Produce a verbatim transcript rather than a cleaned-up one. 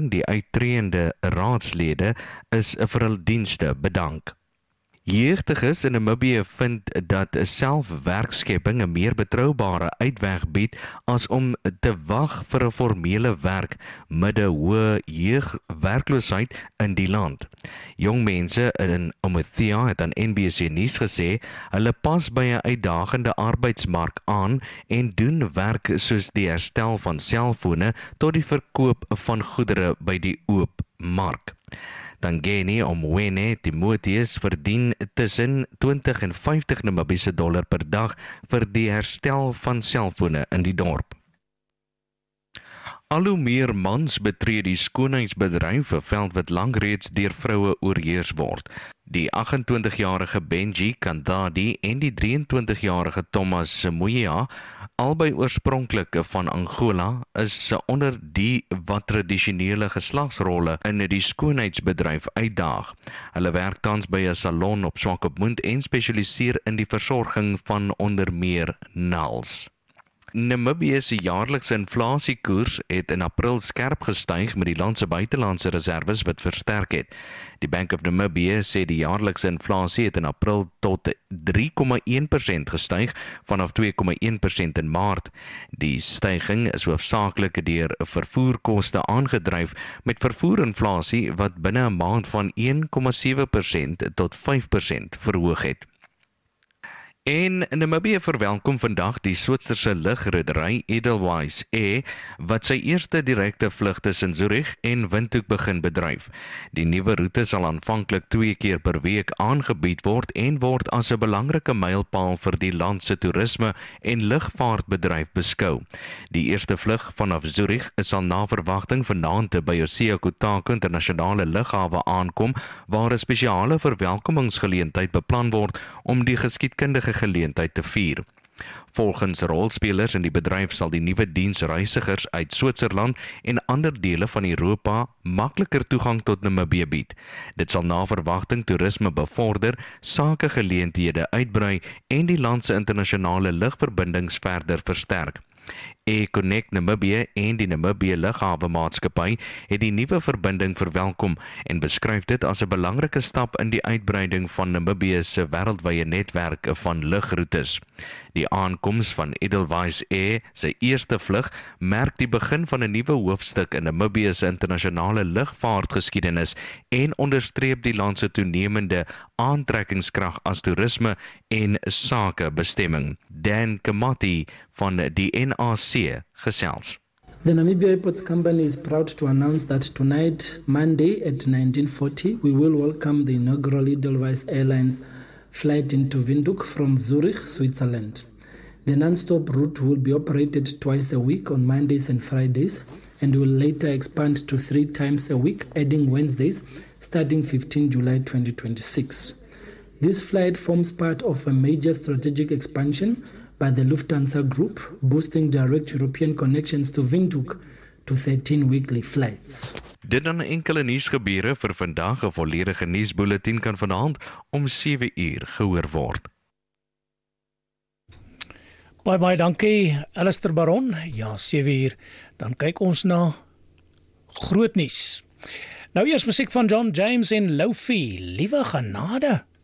vergadering. Die uittreënde raadslede is vir hul dienste bedank. Jeugdiges in Namibië vind dat selfwerkskepping 'n meer betroubare uitweg bied as om te wag vir 'n formele werk midde hoë jeugwerkloosheid in die land. Jong mense in Umuthia het aan N B C Nuus gesê hulle pas by 'n uitdagende arbeidsmark aan en doen werk soos die herstel van selfone tot die verkoop van goedere by die oop mark. Tangeni Omwene Timotheus verdien tussen twintig en vyftig Namibiese dollar per dag vir die herstel van selfone in die dorp. Al hoe meer mans betree die skoonheidsbedryf, 'n veld wat lank reeds deur vroue oorheers word. Die agt-en-twintigjarige Benji Kandadi en die drieëntwintigjarige Thomas Moya, albei oorspronklik van Angola, is onder die wat tradisionele geslagsrolle in die skoonheidsbedryf uitdaag. Hulle werk tans by 'n salon op Swakopmund en spesialiseer in die versorging van onder meer naels. Namibië se jaarlikse inflasiekoers het in April skerp gestyg met die land se buitelandse reserves wat versterk het. Die Bank of Namibia sê die jaarlikse inflasie het in April tot drie komma een persent gestyg vanaf twee komma een persent in Maart. Die styging is hoofsaaklik deur vervoerkoste aangedryf met vervoerinflasie wat binne 'n maand van een komma sewe persent tot vyf persent verhoog het. En Namibië verwelkom vandag die Switserse lugredery Edelweiss Air wat sy eerste direkte vlug tussen Zurich en Windhoek begin bedryf. Die nuwe roete sal aanvanklik twee keer per week aangebied word en word as 'n belangrike mylpaal vir die land se toerisme en lugvaartbedryf beskou. Die eerste vlug vanaf Zurich sal na verwagting vanaand by Osea Kutako internasionale lughawe aankom waar 'n spesiale verwelkomingsgeleentheid beplan word om die geskiedkundige geleentheid te vier. Volgens rolspelers in die bedryf sal die nuwe diens reisigers uit Switserland en ander dele van Europa makliker toegang tot Namibië bied. Dit sal na verwagting toerisme bevorder, sakegeleenthede uitbrei en die land se internasionale lugverbindings verder versterk. Air Connect Namibia en die Namibië Lughawe Maatskappy het die nuwe verbinding verwelkom en beskryf dit as 'n belangrike stap in die uitbreiding van Namibië se wêreldwye netwerk van lugroetes. Die aankoms van Edelweiss Air, sy eerste vlug, merk die begin van 'n nuwe hoofstuk in Namibië se internasionale lugvaartgeskiedenis en onderstreep die land se toenemende aantrekkingskrag as toerisme en sakebestemming. Dan Kamati van die N A C gesels. The Namibia Airports Company is proud to announce that tonight, Monday at nineteen forty, we will welcome the inaugural Edelweiss Airlines flight into Windhoek from Zurich, Switzerland. The non-stop route will be operated twice a week on Mondays and Fridays and will later expand to three times a week, adding Wednesdays, starting fifteenth July twenty twenty-six. This flight forms part of a major strategic expansion by the Lufthansa Group, boosting direct European connections to Windhoek to thirteen weekly flights. Dit dan enkele nuusgebeure vir vandag. 'n volledige nuusbulletin kan vanaand om sewe uur gehoor word. Baie baie dankie, Alistair Baron. Ja, sewe uur. Dan kyk ons na groot nuus. Nou eers musiek van John James en Lofi, Liewe Genade.